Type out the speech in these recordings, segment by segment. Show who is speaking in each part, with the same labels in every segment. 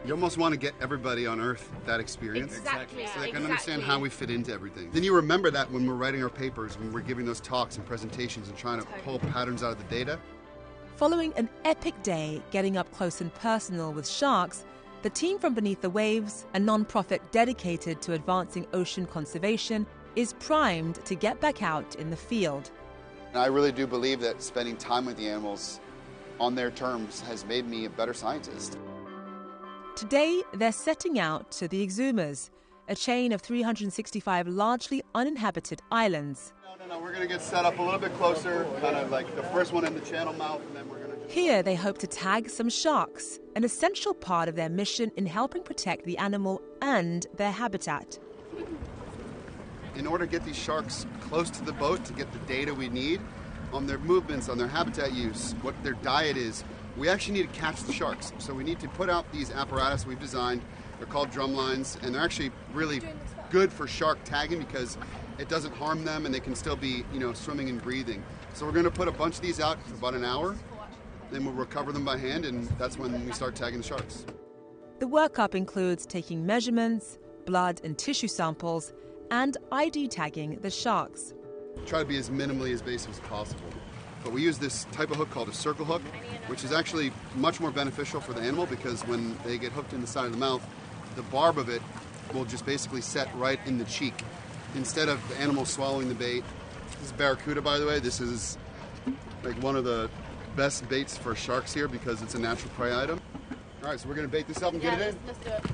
Speaker 1: You almost want to get everybody on Earth that experience.
Speaker 2: Exactly.
Speaker 1: So they can understand how we fit into everything. Then you remember that when we're writing our papers, when we're giving those talks and presentations and trying to pull patterns out of the data.
Speaker 3: Following an epic day getting up close and personal with sharks, the team from Beneath the Waves, a non-profit dedicated to advancing ocean conservation, is primed to get back out in the field.
Speaker 1: And I really do believe that spending time with the animals on their terms has made me a better scientist.
Speaker 3: Today, they're setting out to the Exumas, a chain of 365 largely uninhabited islands.
Speaker 1: No, we're going to get set up a little bit closer, kind of like the first one in the channel mouth, and then we're going to...
Speaker 3: Here, they hope to tag some sharks, an essential part of their mission in helping protect the animal and their habitat.
Speaker 1: In order to get these sharks close to the boat to get the data we need on their movements, on their habitat use, what their diet is, we actually need to catch the sharks. So we need to put out these apparatus we've designed. They're called drum lines, and they're actually really good for shark tagging because it doesn't harm them and they can still be, swimming and breathing. So we're going to put a bunch of these out for about an hour, then we'll recover them by hand, and that's when we start tagging the sharks.
Speaker 3: The workup includes taking measurements, blood and tissue samples, and ID tagging the sharks.
Speaker 1: Try to be as minimally invasive as possible. But we use this type of hook called a circle hook, which is actually much more beneficial for the animal because when they get hooked in the side of the mouth, the barb of it will just basically set right in the cheek instead of the animal swallowing the bait. This is barracuda, by the way. This is like one of the best baits for sharks here because it's a natural prey item. All right, so we're going to bait this up and get it in.
Speaker 2: Let's do it.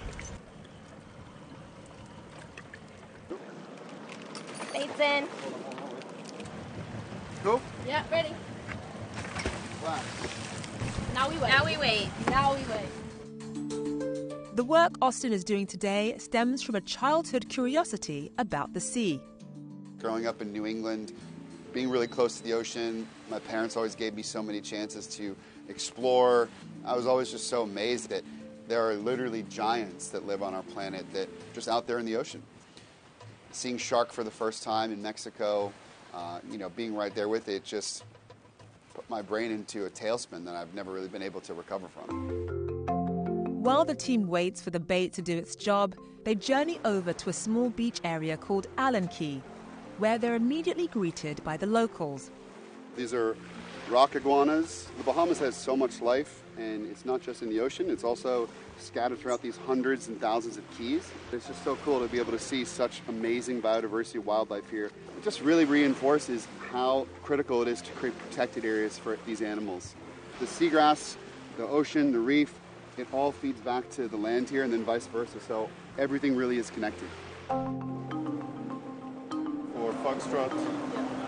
Speaker 2: Bait's in.
Speaker 1: Cool?
Speaker 2: Yeah, ready.
Speaker 1: Wow.
Speaker 2: Now we wait.
Speaker 4: Now we wait.
Speaker 2: Now we wait.
Speaker 3: The work Austin is doing today stems from a childhood curiosity about the sea.
Speaker 1: Growing up in New England, being really close to the ocean, my parents always gave me so many chances to explore. I was always just so amazed that there are literally giants that live on our planet that just out there in the ocean. Seeing shark for the first time in Mexico, being right there with it just put my brain into a tailspin that I've never really been able to recover from.
Speaker 3: While the team waits for the bait to do its job, they journey over to a small beach area called Allen Key, where they're immediately greeted by the locals.
Speaker 1: These are rock iguanas. The Bahamas has so much life, and it's not just in the ocean, it's also scattered throughout these hundreds and thousands of keys. It's just so cool to be able to see such amazing biodiversity of wildlife here. It just really reinforces how critical it is to create protected areas for these animals. The seagrass, the ocean, the reef, it all feeds back to the land here and then vice versa, so everything really is connected.
Speaker 5: For foxtrot.